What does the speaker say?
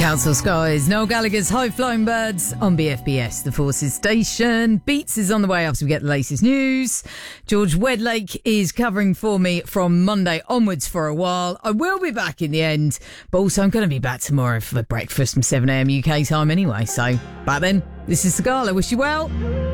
Council Skies, Noel Gallagher's High Flying Birds on BFBS, the Forces Station. Beats is on the way after we get the latest news. George Wedlake is covering for me from Monday onwards for a while. I will be back in the end, but also I'm going to be back tomorrow for breakfast from 7am UK time anyway. So, back then, this is the Gala. Wish you well.